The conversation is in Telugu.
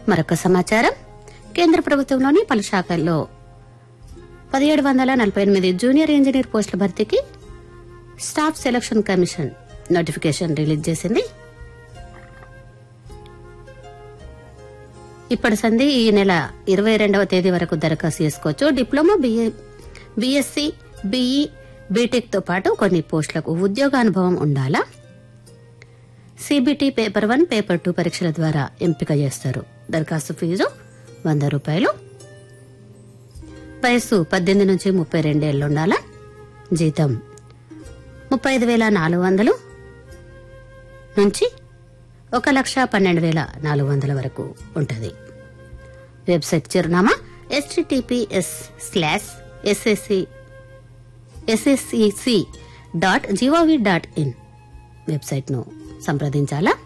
మరొక సమాచారం, కేంద్ర ప్రభుత్వంలోని పలు శాఖల్లో 1748 జూనియర్ ఇంజనీర్ పోస్టుల భర్తీకి staff selection commission notification release చేసింది. ఇప్పటి సంది ఈ నెల 22వ తేదీ వరకు దరఖాస్తు చేసుకోవచ్చు. డిప్లొమా, బీఎస్సీ, బీఈ, బీటెక్ తో పాటు కొన్ని పోస్టులకు ఉద్యోగానుభవం ఉండాలా. సిబిటి పేపర్ 1, పేపర్ 2 పరీక్షల ద్వారా ఎంపిక చేస్తారు. దరఖాస్తు ఫీజు ₹100. వయస్సు 18 నుంచి 32 ఏళ్లు ఉండాలా. జీతం 35,400 నుంచి 1,12,400 వరకు ఉంటుంది. వెబ్సైట్ చిరునామా https://ssec.gov.in వెబ్సైట్ ను సంప్రదించాలా.